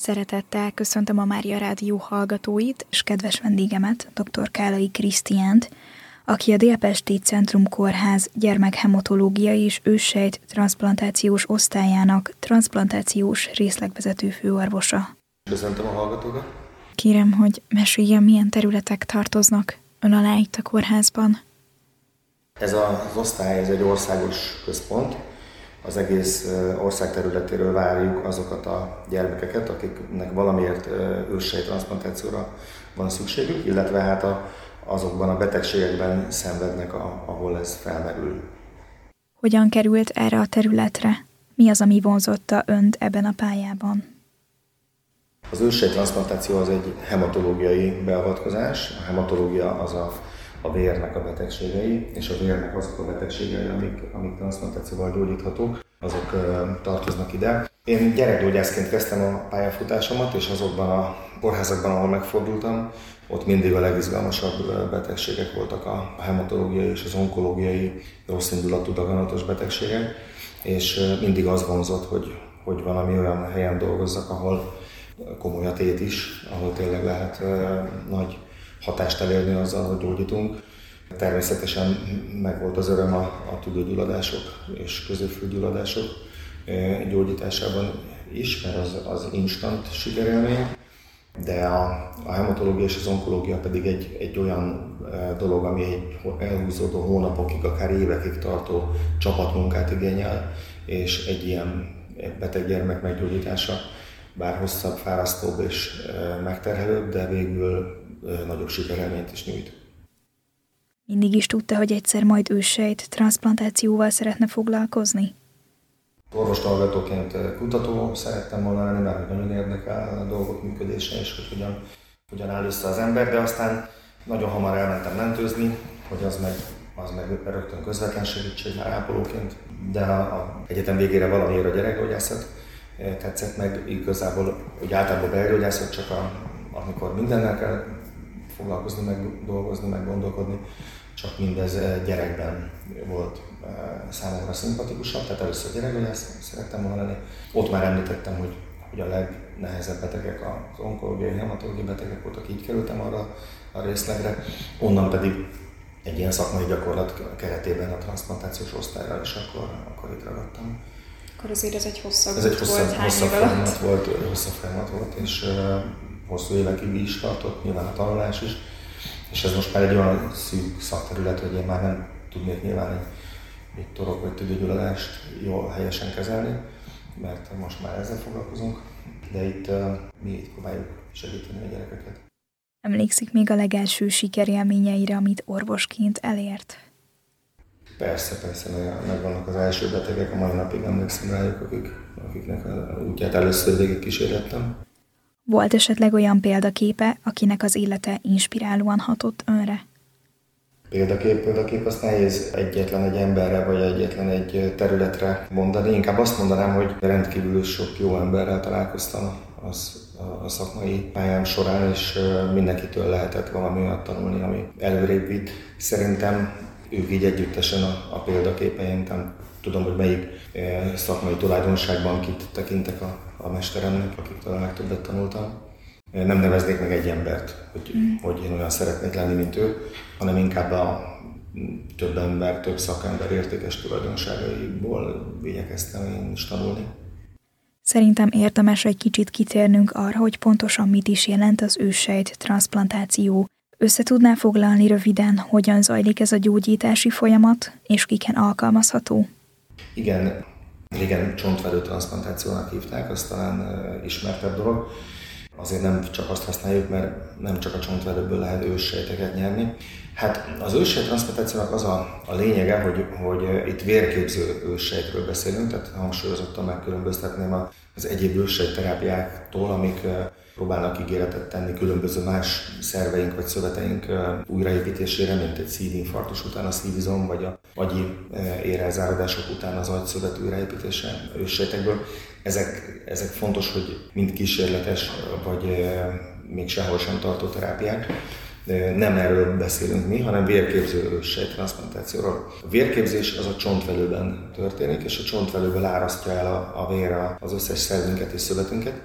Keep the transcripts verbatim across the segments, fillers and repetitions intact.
Szeretettel köszöntöm a Mária Rádió hallgatóit és kedves vendégemet, dr. Kállai Krisztiánt, aki a Délpesti Centrum Kórház gyermekhematológiai és őssejt transzplantációs osztályának transzplantációs részlegvezető főorvosa. Köszöntöm a hallgatókat! Kérem, hogy meséljen, milyen területek tartoznak ön alá itt a kórházban. Ez az osztály, ez egy országos központ. Az egész ország területéről várjuk azokat a gyermekeket, akiknek valamiért őssejt transzplantációra van szükségük, illetve hát a, azokban a betegségekben szenvednek, a, ahol ez felmerül. Hogyan került erre a területre? Mi az, ami vonzotta önt ebben a pályában? Az őssejt transzplantáció az egy hematológiai beavatkozás. A hematológia az a, a vérnek a betegségei, és a vérnek azok a betegségei, amik, amik transzplantációval gyógyíthatók, azok uh, tartoznak ide. Én gyerekgyógyászként kezdtem a pályafutásomat, és azokban a kórházakban, ahol megfordultam, ott mindig a legizgalmasabb betegségek voltak a hematológiai és az onkológiai rosszindulatú daganatos betegségek, és mindig az vonzott, hogy, hogy valami olyan helyen dolgozzak, ahol komoly a tét is, ahol tényleg lehet uh, nagy hatást elérni azzal, hogy gyógyítunk. Természetesen megvolt az öröm a, a tüdőgyulladások és középfülgyulladások uh, gyógyításában is, mert az, az instant sikerélmény, de a, a hematológia és az onkológia pedig egy, egy olyan uh, dolog, ami egy elhúzódó hónapokig, akár évekig tartó csapatmunkát igényel, és egy ilyen beteg gyermek meggyógyítása bár hosszabb, fárasztóbb és megterhelőbb, de végül nagyobb sikerélményt is nyújt. Mindig is tudta, hogy egyszer majd őssejt transzplantációval szeretne foglalkozni? Orvoshallgatóként kutató szerettem volna lenni, mert nagyon érdekel a dolgok működése, és hogy hogyan, hogyan áll össze az ember, de aztán nagyon hamar elmentem mentőzni, hogy az meg, az meg rögtön közvetlen segítség már ápolóként, de a, a egyetem végére valamiért a gyerekgyógyászat tetszett meg, igazából, hogy általában belgyógyászat csak a, amikor mindennel kell foglalkozni, meg dolgozni, meg gondolkodni, csak mindez gyerekben volt számomra szimpatikusabb, tehát először gyerekgyógyász szerettem volna lenni. Ott már említettem, hogy, hogy a legnehezebb betegek az onkológiai, hematológiai betegek voltak, így kerültem arra a részlegre, onnan pedig egy ilyen szakmai gyakorlat keretében a transzplantációs osztályra, és akkor, akkor itt ragadtam. Akkor azért ez egy hosszabb ez egy hosszabb, volt, hosszabb folyamat volt, hosszabb folyamat volt, és uh, hosszú évekig is tartott, nyilván a tanulás is. És ez most már egy olyan szűk szakterület, hogy én már nem tudnék nyilván egy, egy torok vagy tüdőgyulladást jól, helyesen kezelni, mert most már ezzel foglalkozunk, de itt uh, mi itt próbáljuk segíteni a gyerekeket. Emlékszik még a legelső sikerélményeire, amit orvosként elért? Persze, persze, megvannak az első betegek, a mai napig emlékszem rájuk, akik, akiknek a útját először végig kísérlettem. Volt esetleg olyan példaképe, akinek az élete inspirálóan hatott önre? Példakép, példakép, azt nehéz egyetlen egy emberre vagy egyetlen egy területre mondani. Inkább azt mondanám, hogy rendkívül sok jó emberrel találkoztam az, a szakmai pályám során, és mindenkitől lehetett valami olyat tanulni, ami előrébb vitt. Szerintem ők így együttesen a, a példaképeim, nem tudom, hogy melyik e, szakmai tulajdonságban kit tekintek a, a mesteremnek, akiktől a legtöbbet tanultam. E, nem neveznék meg egy embert, hogy, mm. hogy én olyan szeretnék lenni, mint ő, hanem inkább a több ember, több szakember értékes tulajdonságaiból igyekeztem én is tanulni. Szerintem érdemes egy kicsit kitérnünk arra, hogy pontosan mit is jelent az őssejt transzplantáció. Össze tudná foglalni röviden, hogyan zajlik ez a gyógyítási folyamat, és kiken alkalmazható? Igen, régen csontvelő transzplantációnak hívták, az talán uh, ismertebb dolog. Azért nem csak azt használjuk, mert nem csak a csontvelőből lehet őssejteket nyerni. Hát az őssejt transzplantációnak az a, a lényege, hogy, hogy itt vérképző őssejtről beszélünk, tehát hangsúlyozottan megkülönböztetném az egyéb őssejtterápiáktól, amik próbálnak ígéretet tenni különböző más szerveink vagy szöveteink újraépítésére, mint egy szívinfarktus után a szívizom, vagy a agyi érrelzárodások után az agyszövet újraépítése őssejtekből. Ezek, ezek fontos, hogy mind kísérletes, vagy még sehol sem tartó terápiák. Nem erről beszélünk mi, hanem vérképző őssejttranszplantációról. A vérképzés az a csontvelőben történik, és a csontvelőből árasztja el a, a vér az összes szervünket és szövetünket,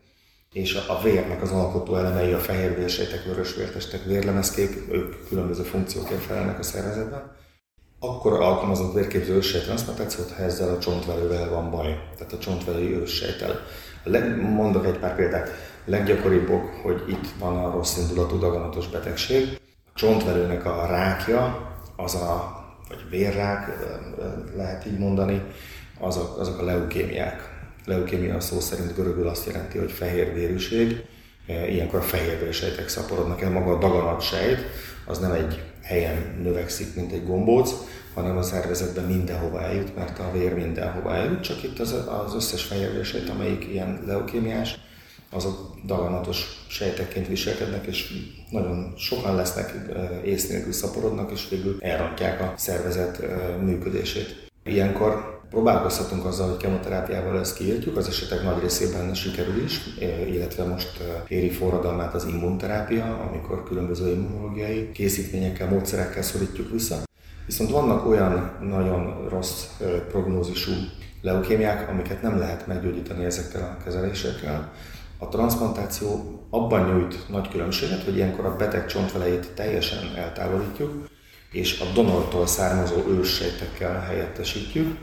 és a vérnek az alkotó elemei, a fehérvérsejtek, vörösvértestek, vérlemezkék, ők különböző funkciókért felelnek a szervezetben. Akkor alkalmazott vérképző őssejttranszplantációt, ha ezzel a csontvelővel van baj, tehát a csontvelői őssejttel. Mondok egy pár példát. Leggyakoribbak, hogy itt van a rossz indulatú daganatos betegség. A csontvelőnek a rákja, az a, vagy vérrák, lehet így mondani, azok, azok a leukémiák. Leukémia a szó szerint görögül azt jelenti, hogy fehérvérűség. Ilyenkor a fehérvérsejtek szaporodnak el. Maga a daganatsejt az nem egy helyen növekszik, mint egy gombóc, hanem a szervezetben mindenhova eljut, mert a vér mindenhova eljut, csak itt az, az összes fehérvérsejt, amelyik ilyen leukémiás, azok daganatos sejtekként viselkednek, és nagyon sokan lesznek, ész nélkül szaporodnak, és végül elrontják a szervezet működését. Ilyenkor próbálkozhatunk azzal, hogy kemoterápiával ezt kiírtjuk, az esetek nagy részében sikerül is, illetve most éri forradalmát az immunterápia, amikor különböző immunológiai készítményekkel, módszerekkel szorítjuk vissza. Viszont vannak olyan nagyon rossz prognózisú leukémiák, amiket nem lehet meggyógyítani ezekkel a kezelésekkel. A transzplantáció abban nyújt nagy különbséget, hogy ilyenkor a beteg csontveleit teljesen eltávolítjuk, és a donortól származó őssejtekkel helyettesítjük.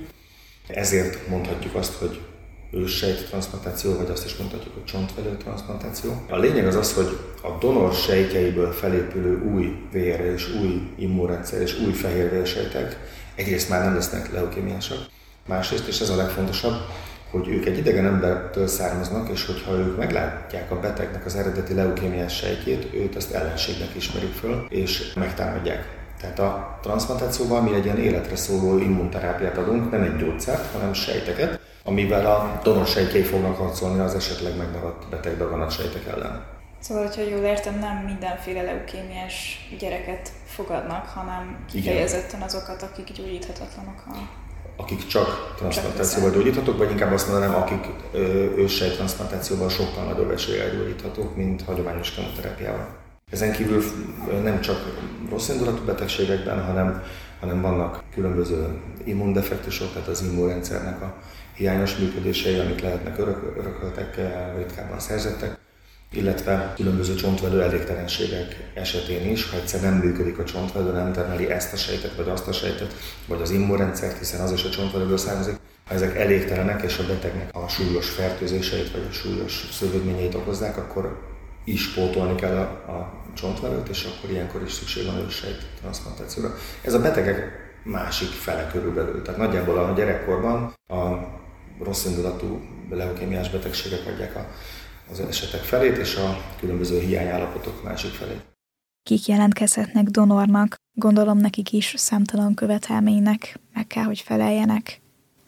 Ezért mondhatjuk azt, hogy őssejttranszplantáció, vagy azt is mondhatjuk, hogy csontvelő transzplantáció. A lényeg az az, hogy a donor sejtjeiből felépülő új vér és új immunrendszer és új fehérvérsejtek egyrészt már nem lesznek leukémiásak. Másrészt, és ez a legfontosabb, hogy ők egy idegen embertől származnak, és hogyha ők meglátják a betegnek az eredeti leukémiás sejtjét, őt ezt ellenségnek ismerik föl, és megtámadják. Tehát a transzplantációval mi egy ilyen életre szóló immunterápiát adunk, nem egy gyógyszert, hanem sejteket, amivel a donor sejtjei fognak harcolni az esetleg megmaradt beteg daganatsejtek ellen. Szóval, hogyha jól értem, nem mindenféle leukémiás gyereket fogadnak, hanem kifejezetten azokat, akik gyógyíthatatlanok. A... Akik csak transzplantációval gyógyíthatók, vagy inkább azt mondanám, akik őssejttranszplantációval sokkal nagyobb eséllyel gyógyíthatók, mint hagyományos kemoterápiával. Ezen kívül nem csak rossz indulatú betegségekben, hanem, hanem vannak különböző immundefektusok, tehát az immunrendszernek a hiányos működései, amik lehetnek örök, örököltek, ritkábban szerzettek, illetve különböző csontvelő elégtelenségek esetén is, ha egyszer nem működik a csontvelő, nem termeli ezt a sejtet, vagy azt a sejtet, vagy az immunrendszert, hiszen az is a csontvelőből származik. Ha ezek elégtelenek, és a betegnek a súlyos fertőzéseit, vagy a súlyos szövődményeit okozzák, akkor is pótolni kell a, a csontvelőt, és akkor ilyenkor is szükség van őssejttranszplantációra. Ez a betegek másik fele körülbelül. Tehát nagyjából a gyerekkorban a rossz indulatú leukémiás betegségek adják a, az esetek felét, és a különböző hiányállapotok másik felét. Kik jelentkezhetnek donornak? Gondolom nekik is számtalan követelménynek meg kell, hogy feleljenek.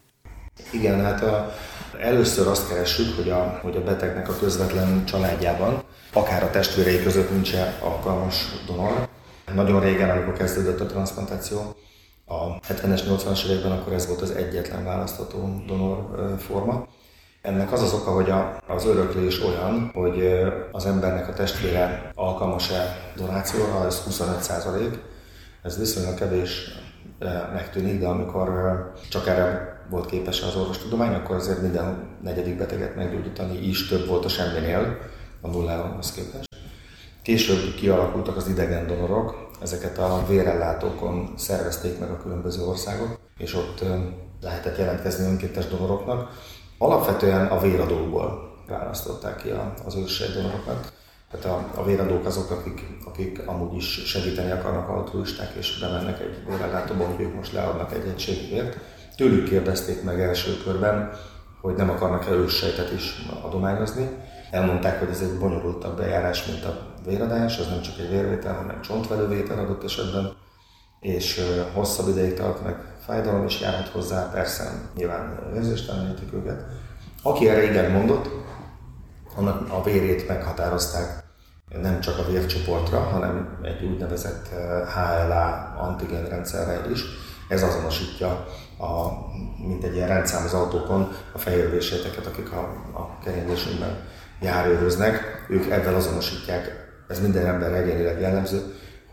Igen, hát a, először azt keressük, hogy a, hogy a betegnek a közvetlen családjában, akár a testvérei között nincs alkalmas donor. Nagyon régen, amikor kezdődött a transzplantáció, a hetvenes, nyolcvanas években, akkor ez volt az egyetlen választható donorforma. Ennek az az oka, hogy a, az öröklés olyan, hogy az embernek a testvére alkalmas-e donációra, ez huszonöt százalék. Ez viszonylag kevésnek tűnik, de amikor csak erre volt képes az orvostudomány, akkor azért minden negyedik beteget meggyógyítani is több volt a semminél, a nullához képest. Később kialakultak az idegen donorok, ezeket a vérellátókon szervezték meg a különböző országok, és ott lehetett jelentkezni önkéntes donoroknak. Alapvetően a véradókból választották ki az őssejt donorokat. Tehát a, a véradók azok, akik, akik amúgy is segíteni akarnak, altruisták, és bemennek egy vérellátóba, hogy ők most leadnak egy egységi vért. Tőlük kérdezték meg első körben, hogy nem akarnak-e őssejtet is adományozni. Elmondták, hogy ez egy bonyolultabb bejárás, mint a véradás, ez nem csak egy vérvétel, hanem csontvelővétel adott esetben, és hosszabb ideig tart, meg fájdalom is járhat hozzá, persze nyilván érzéstelenítik őket. Aki erre igen mondott, annak a vérét meghatározták nem csak a vércsoportra, hanem egy úgynevezett há el á antigénrendszerre is. Ez azonosítja, a, mint egy ilyen rendszám az autókon, a fehérvérsejteket, akik a, a keringésünkben járőröznek. Ők ebben azonosítják, ez minden ember egyénileg jellemző,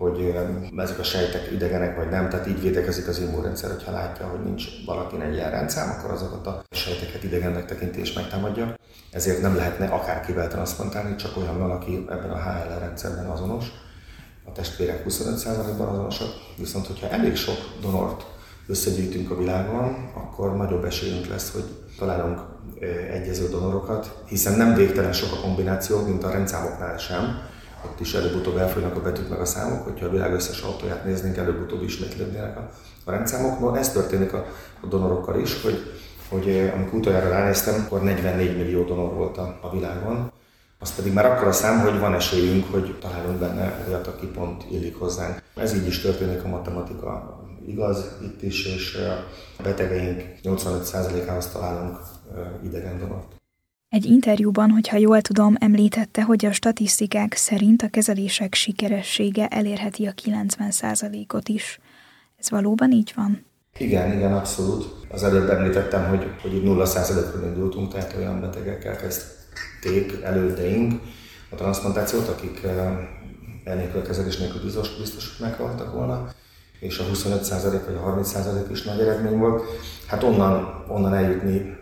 hogy ezek a sejtek idegenek vagy nem, tehát így védekezik az immunrendszer, hogyha látja, hogy nincs valakin egy ilyen rendszám, akkor azokat a sejteket idegennek tekinti és megtámadja. Ezért nem lehetne akárkivel transzplantálni, csak olyan aki ebben a há el er rendszerben azonos. A testvérek huszonöt százalékban azonosak, viszont hogyha elég sok donort összegyűjtünk a világon, akkor nagyobb esélyünk lesz, hogy találunk egyező donorokat, hiszen nem végtelen sok a kombináció, mint a rendszámoknál sem. Ott is előbb-utóbb elfogynak a betűk meg a számok, hogyha a világ összes autóját néznénk, előbb-utóbb ismétlődnének a, a rendszámok. No, ez történik a, a donorokkal is, hogy, hogy amikor utoljára ránéztem, akkor negyvennégy millió donor volt a, a világon. Az pedig már akkor a szám, hogy van esélyünk, hogy találunk benne olyat, aki pont illik hozzánk. Ez így is történik, a matematika igaz itt is, és a betegeink nyolcvanöt százalékához találunk idegen donort. Egy interjúban, hogyha jól tudom, említette, hogy a statisztikák szerint a kezelések sikeressége elérheti a kilencven százalékot is. Ez valóban így van? Igen, igen, abszolút. Az előbb említettem, hogy, hogy így nulla százalékról indultunk, tehát olyan betegekkel kezdték elődeink a transzplantációt, akik elnélkül a kezelés nélkül biztos, biztos hogy meghaltak volna, és a huszonöt százalék vagy a harminc százalék is nagy eredmény volt. Hát onnan, onnan eljutni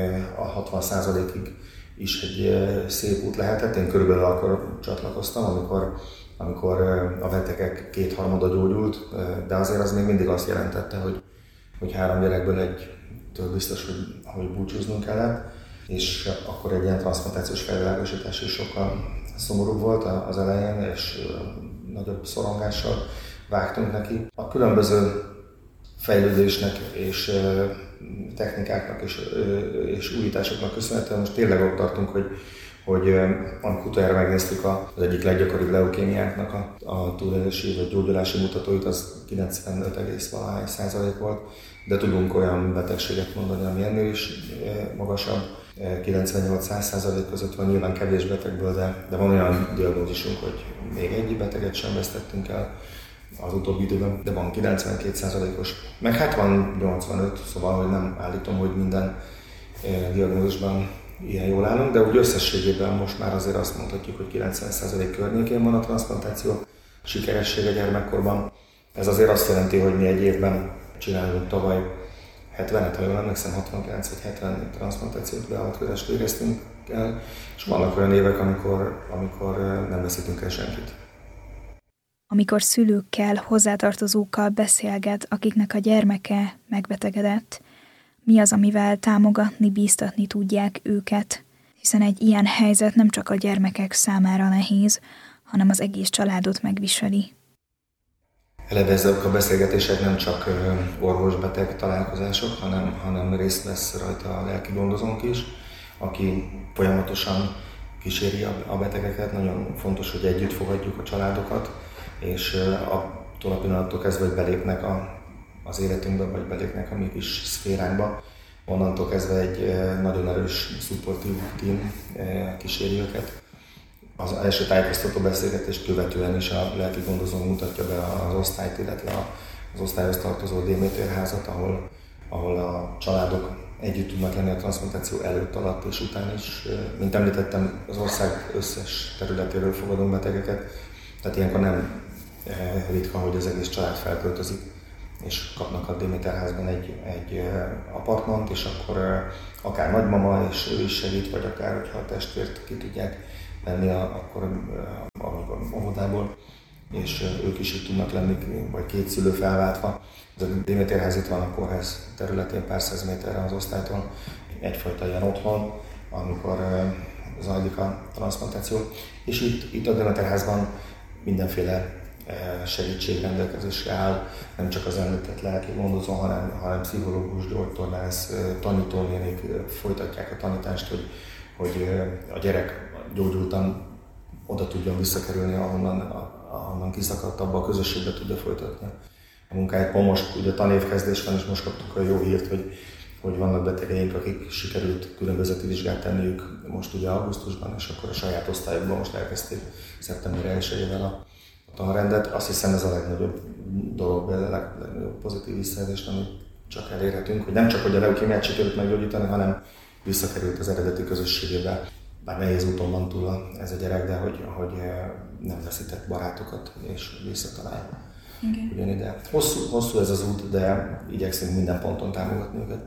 a hatvan százalékig is egy szép út lehetett. Én körülbelül akkor csatlakoztam, amikor, amikor a betegek kétharmada gyógyult, de azért az még mindig azt jelentette, hogy, hogy három gyerekből egytől biztos, hogy, hogy búcsúznunk kellett, és akkor egy ilyen transzplantációs felvilágosítás is sokkal szomorúbb volt az elején, és nagyobb szorongással vágtunk neki. A különböző fejlődésnek és technikáknak és, és újításoknak köszönhetően most tényleg ott tartunk, hogy, hogy amikor utoljára megnéztük az egyik leggyakoribb leukémiáknak a, a túlélési vagy gyógyulási mutatóit, az kilencvenöt egész valahány százalék volt, de tudunk olyan betegséget mondani, ami ennél is magasabb, kilencvennyolc-száz százalék között van, nyilván kevés betegből, de, de van olyan diagnózisunk, hogy még egy beteget sem vesztettünk el az utóbbi időben, de van kilencvenkét százalékos, meg hát van nyolcvanöt, szóval hogy nem állítom, hogy minden diagnózisban ilyen jól állunk, de úgy összességében most már azért azt mondhatjuk, hogy kilencven százalék környékén van a transzplantáció sikeressége gyermekkorban. Ez azért azt jelenti, hogy mi egy évben csinálunk tavaly hetvenet, ha jól emlékszem, hatvankilenc vagy hetven transzplantációt, beavatkozást végeztünk el, és vannak olyan évek, amikor, amikor nem veszítünk el senkit. Amikor szülőkkel, hozzátartozókkal beszélget, akiknek a gyermeke megbetegedett, mi az, amivel támogatni, bíztatni tudják őket? Hiszen egy ilyen helyzet nem csak a gyermekek számára nehéz, hanem az egész családot megviseli. Eleve ezek a beszélgetések nem csak orvos-beteg találkozások, hanem, hanem részt vesz rajta a lelki gondozónk is, aki folyamatosan kíséri a betegeket. Nagyon fontos, hogy együtt fogadjuk a családokat, és attól a pillanattól kezdve, hogy belépnek a, az életünkbe, vagy belépnek a mi kis szféránkba, onnantól kezdve egy nagyon erős, szupportív tím kíséri őket. Az első tájékoztató beszélgetést követően is a lelki gondozó mutatja be az osztályt, illetve az osztályhoz tartozó Déméter-házat, ahol, ahol a családok együtt tudnak lenni a transzplantáció előtt, alatt és után is. Mint említettem, az ország összes területéről fogadunk betegeket, tehát ilyenkor nem ritka, hogy az egész család felköltözik, és kapnak a Déméter-házban egy, egy apartmant, és akkor akár nagymama, és ő is segít, vagy akár, hogyha a testvért ki tudják venni akkor amikor óvodából, és ők is itt tudnak lenni, vagy két szülő felváltva. Ez a Déméter-ház itt van a kórház területén, pár száz méterre az osztálytól, egyfajta ilyen otthon, amikor zajlik a transzplantáció. És itt, itt a Déméter-házban mindenféle segítség rendelkezésre áll, nem csak az említett lelki gondozó, hanem, hanem pszichológus, gyógytornász, tanítónénik folytatják a tanítást, hogy, hogy a gyerek gyógyultan oda tudjon visszakerülni, ahonnan, ahonnan kiszakadt, abba a közösségbe tudja folytatni a munkáját. Ma most ugye tanévkezdés van, és most kaptuk a jó hírt, hogy, hogy vannak betegeink, akik sikerült különbözeti vizsgát tenniük most ugye augusztusban, és akkor a saját osztályokban most elkezdték szeptember elsejével a, a tanrendet. Azt hiszem ez a legnagyobb dolog, a leg, legnagyobb pozitív visszajelzést, amit csak elérhetünk, hogy nem csak hogy a leukémiát sikerült meggyógyítani, hanem visszakerült az eredeti közösségébe. bár nehéz úton van túl ez a gyerek, de hogy, hogy nem veszített barátokat, és visszatalál okay. ugyanide. Hosszú, hosszú ez az út, de igyekszünk minden ponton támogatni őket.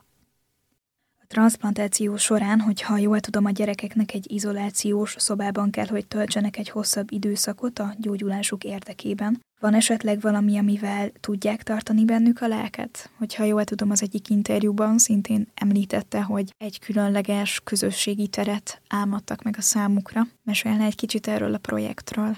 A transzplantáció során, hogyha jól tudom, a gyerekeknek egy izolációs szobában kell, hogy töltsenek egy hosszabb időszakot a gyógyulásuk érdekében. Van esetleg valami, amivel tudják tartani bennük a lelket? Hogyha jól tudom, az egyik interjúban szintén említette, hogy egy különleges közösségi teret álmodtak meg a számukra. Mesélne egy kicsit erről a projektről?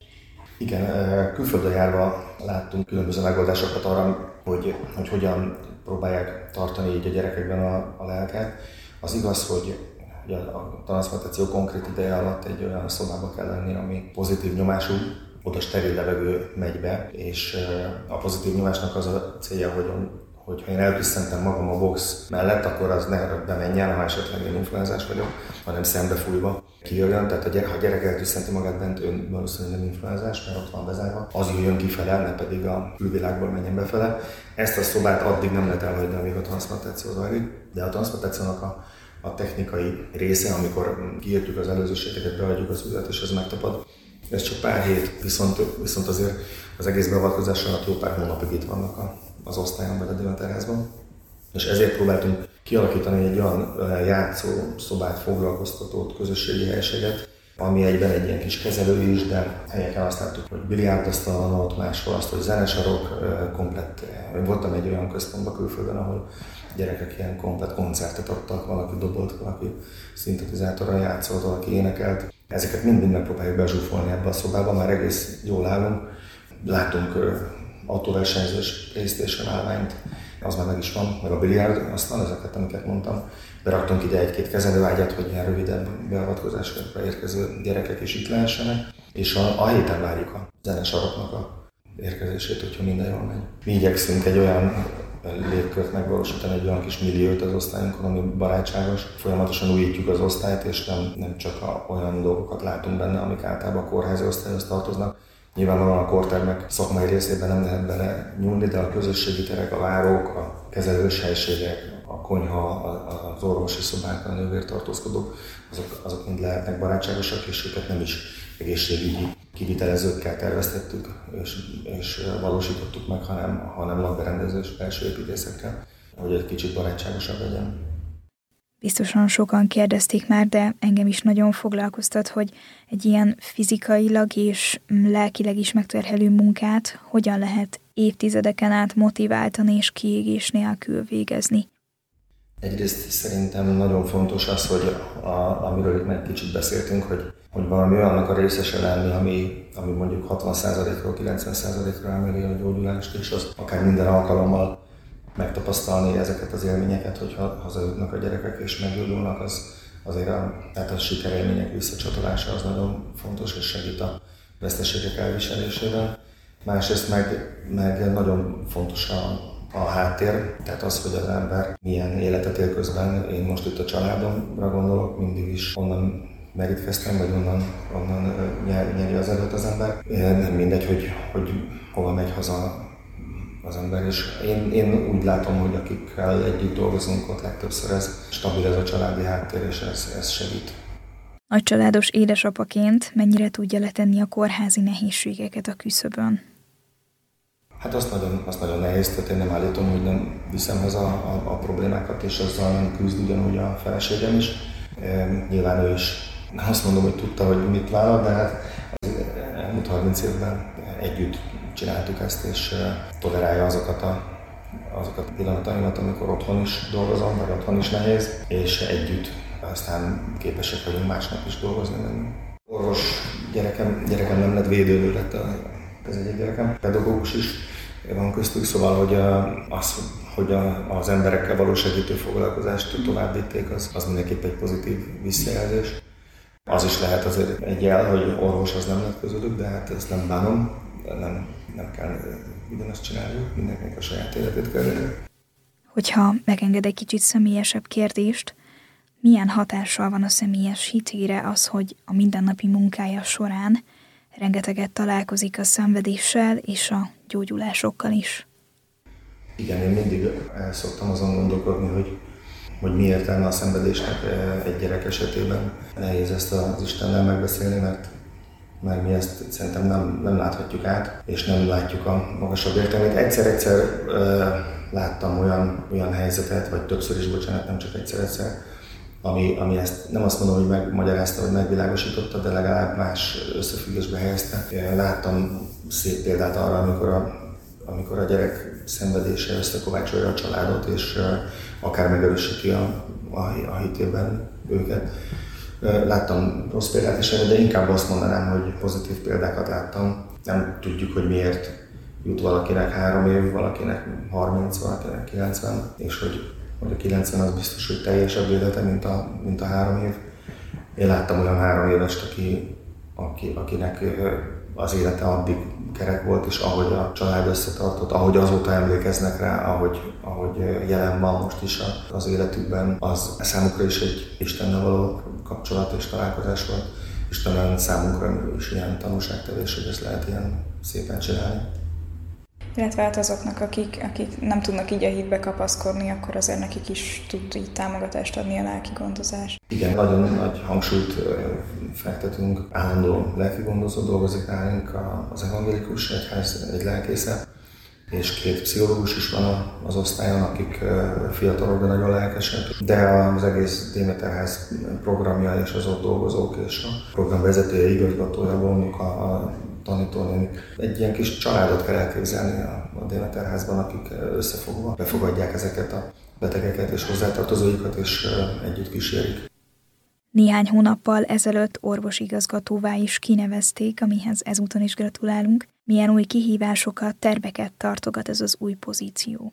Igen, külföldön járva láttunk különböző megoldásokat arra, hogy, hogy hogyan próbálják tartani így a gyerekekben a, a lelket. Az igaz, hogy a, a transzplantáció konkrét ideje alatt egy olyan szobába kell lenni, ami pozitív nyomású, oda steril levegő megy be, és a pozitív nyomásnak az a célja, hogy hogyha én eltüsszentem magam a box mellett, akkor az ne bemenjen, ha esetleg én influenzás vagyok, hanem szembefújva kijöjjön. Tehát ha a gyerek eltüsszenti magát bent, ön valószínűleg nem influenzás, mert ott van bezárva, az jöjjön kifele, ne pedig a külvilágból menjen befele. Ezt a szobát addig nem lehet elhagyni, amíg a transzplantáció zajlik, de a transzplantációnak a, a technikai része, amikor kiírtjuk az előzőségeket, beadjuk az ujjat és ez megtapad, ez csak pár hét, viszont, viszont azért az egész beavatkozás alatt jó pár hónapig itt vannak a, az osztályon vagy a divatterházban. És ezért próbáltunk kialakítani egy olyan játszó szobát, foglalkoztatót, közösségi helységet, ami egyben egy ilyen kis kezelő is, de helyeken azt láttuk, hogy biliárdasztal van ott, máshol azt, hogy zenesarok, komplett. Voltam egy olyan központban külföldön, ahol gyerekek ilyen komplett koncertet adtak, valaki dobolt, valaki szintetizátorral játszott, valaki énekelt. Ezeket mind megpróbáljuk bezsúfolni ebbe a szobába, már egész jól állunk. Látunk autóversenyzős PlayStation állványt, az már meg is van, meg a biliárd, aztán ezeket, amiket mondtam. Beraktunk ide egy-két kezelőágyat, hogy ilyen rövidebb beavatkozásokra érkező gyerekek is itt lehessenek, és a, a héten várjuk a zenesaroknak a érkezését, hogyha minden jól megy. Mi igyekszünk egy olyan légkört megvalósítani, egy olyan kis milliót az osztályunkon, ami barátságos. Folyamatosan újítjuk az osztályt, és nem, nem csak a, olyan dolgokat látunk benne, amik általában a kórházi osztályhoz tartoznak. Nyilvánvalóan a kórtermek szakmai részében nem lehet bele nyúlni, de a közösségi terek, a várók, a kezelős helységek, a konyha, az orvosi szobák, a nővértartózkodók, azok, azok mind lehetnek barátságosak, és őket nem is egészségügyi kivitelezőkkel terveztettük és, és valósítottuk meg, hanem, hanem lakberendezős belső építészekkel, hogy egy kicsit barátságosabb legyen. Biztosan sokan kérdezték már, de engem is nagyon foglalkoztat, hogy egy ilyen fizikailag és lelkileg is megterhelő munkát hogyan lehet évtizedeken át motiváltan és kiégés nélkül végezni. Egyrészt szerintem nagyon fontos az, hogy a, amiről itt meg kicsit beszéltünk, hogy, hogy valami olyannak a részese lenni, ami, ami mondjuk hatvan százalékról kilencven százalékra eméli a gyógyulást, és az akár minden alkalommal megtapasztalni ezeket az élményeket, hogyha hazajutnak a gyerekek és meggyógyulnak, az azért a, tehát a sikerélmények visszacsatolása az nagyon fontos, és segít a veszteségek elviselésével. Másrészt meg, meg nagyon fontos a, a háttér, tehát az, hogy az ember milyen életet él közben. Én most itt a családomra gondolok, mindig is onnan merítkeztem, vagy onnan, onnan nyer, nyeri az előtt az ember. Nem mindegy, hogy, hogy hova megy haza az ember, és én, én úgy látom, hogy akikkel együtt dolgozunk, ott legtöbbször ez stabil ez a családi háttér, és ez, ez segít. Nagycsaládos édesapaként mennyire tudja letenni a kórházi nehézségeket a küszöbön? Hát azt nagyon, azt nagyon nehéz, tehát én nem állítom, hogy nem viszem haza a, a, a problémákat, és azzal nem küzd ugyanúgy a feleségem is. E, nyilván ő is, nem azt mondom, hogy tudta, hogy mit vállal, de hát az elmúlt harminc évben együtt csináltuk ezt, és tolerálja azokat a, azokat a pillanataimat, amikor otthon is dolgozom, vagy otthon is nehéz, és együtt aztán képesek vagyunk másnap is dolgozni. Orvos gyerekem, gyerekem nem lett védőnő lett az egyik gyerekem, pedagógus is van köztük, szóval hogy az, hogy az emberekkel való segítő foglalkozást tovább vitték, az, az mindenképp egy pozitív visszajelzés. Az is lehet azért egy jel, hogy orvos az nem lett közülük, de hát ezt nem bánom, nem, nem kell ugyanazt csináljuk, mindenkinek a saját életét kell élni. Hogyha megenged egy kicsit személyesebb kérdést, milyen hatással van a személyes hitére az, hogy a mindennapi munkája során rengeteget találkozik a szenvedéssel és a gyógyulásokkal is? Igen, én mindig el szoktam azon gondolkodni, hogy hogy mi értelme a szenvedésnek egy gyerek esetében. Nehéz ezt az Istennel megbeszélni, mert, mert mi ezt szerintem nem, nem láthatjuk át, és nem látjuk a magasabb értelmét. Egyszer-egyszer láttam olyan, olyan helyzetet, vagy többször is, bocsánat, nem csak egyszer-egyszer, ami, ami ezt nem azt mondom, hogy megmagyarázta, vagy megvilágosította, de legalább más összefüggésbe helyezte. Láttam szép példát arra, amikor a, amikor a gyerek szenvedése összekovácsolja a családot, és akár megerősíti a, a, a hitében őket. Láttam rossz példát is, de inkább azt mondanám, hogy pozitív példákat láttam. Nem tudjuk, hogy miért jut valakinek három év, valakinek harminc, valakinek kilencven, és hogy, hogy a kilencven az biztos, hogy teljesebb élete, mint a, mint a három év. Én láttam olyan három évest, aki, aki, akinek az élete addig kerek volt, és ahogy a család összetartott, ahogy azóta emlékeznek rá, ahogy, ahogy jelen van most is az életükben, az számukra is egy Istennel való kapcsolat és találkozás volt, és talán számunkra is ilyen tanúságtevés, hogy ezt lehet ilyen szépen csinálni. Illetve hát azoknak, akik, akik nem tudnak így a hitbe kapaszkodni, akkor azért nekik is tud így támogatást adni a lelki gondozás. Igen, nagyon nagy hangsúlyt fektetünk. Állandó lelki gondozó dolgozik nálunk az evangélikus egyház egy lelkésze, és két pszichológus is van az osztályon, akik fiatalok, de nagyon lelkesek. De az egész Démeterház programja és az ott dolgozók és a program vezetője, igazgatója, gondok, a, a tanítónénik. Egy ilyen kis családot kell elképzelni a Démeterházban, akik összefogva befogadják ezeket a betegeket és hozzátartozóikat, és együtt kísérik. Néhány hónappal ezelőtt orvosigazgatóvá is kinevezték, amihez ezúton is gratulálunk. Milyen új kihívásokat, terveket tartogat ez az új pozíció?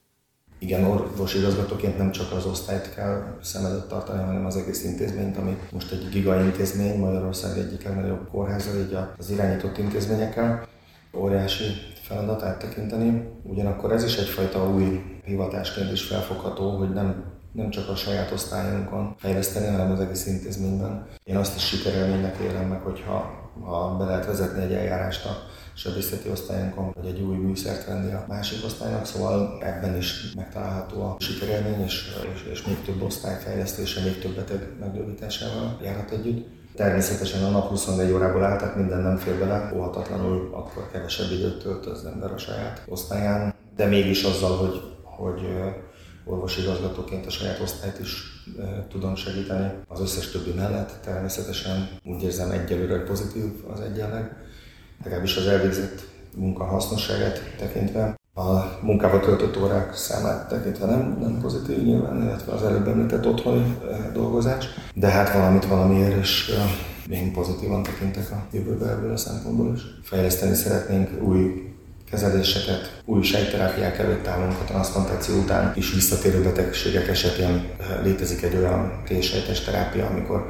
Igen, orvosigazgatóként nem csak az osztályt kell szem előtt tartani, hanem az egész intézményt, ami most egy giga intézmény, Magyarország egyik legnagyobb kórháza, így az irányított intézményekkel. Óriási feladat áttekinteni. Ugyanakkor ez is egyfajta új hivatásként is felfogható, hogy nem nem csak a saját osztályunkon fejleszteni, hanem az egész intézményben. Én azt is sikerélménynek élem meg, hogyha ha be lehet vezetni egy eljárást a sebészeti osztályunkon, vagy egy új műszert venni a másik osztálynak, szóval ebben is megtalálható a sikerélmény, és, és, és még több osztály fejlesztése, még több beteg meggyógyításával járhat együtt. Természetesen a nap huszonnégy órából áll, tehát minden nem fér bele, óhatatlanul akkor kevesebb időt tölt az ember a saját osztályán, de mégis azzal, hogy, hogy orvosigazgatóként a saját osztályt is e, tudom segíteni. Az összes többi mellett természetesen úgy érzem egyelőre pozitív az egyenleg, legalábbis az elvégzett munka hasznosságát tekintve. A munkával töltött órák számát tekintve nem, nem pozitív nyilván, illetve az előbb említett otthoni e, dolgozás, de hát valamit valamiért is e, én pozitívan tekintek a jövőbe ebből a szempontból is. Fejleszteni szeretnénk új kezeléseket, új sejtterápiák előtt állunk, a transzplantáció után is visszatérő betegségek esetén létezik egy olyan T-sejtes terápia, amikor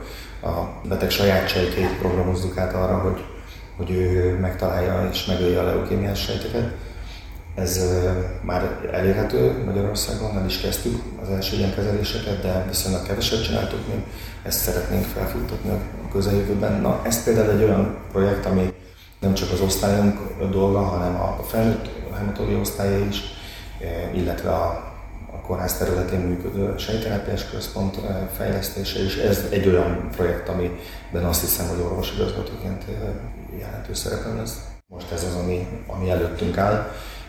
a beteg saját sejtjét programozzuk át arra, hogy, hogy ő megtalálja és megölje a leukémiás sejteket. Ez már elérhető Magyarországon, el is kezdtük az első ilyen kezeléseket, de viszonylag keveset csináltuk még, ezt szeretnénk felfuttatni a közeljövőben. Na, ez például egy olyan projekt, ami nem csak az osztályunk dolga, hanem a felnőtt hematológia osztálya is, illetve a, a kórház területén működő sejtterápiás központ fejlesztése is. Ez egy olyan projekt, amiben azt hiszem, hogy orvosigazgatóként jelentős szerepem lesz. Most ez az, ami, ami előttünk áll,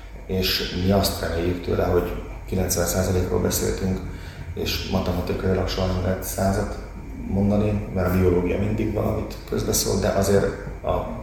és mi azt reméljük tőle, hogy kilencven százalékról beszéltünk, és matematikailag soha nem lehet százat mondani, mert a biológia mindig valamit közbeszól, de azért a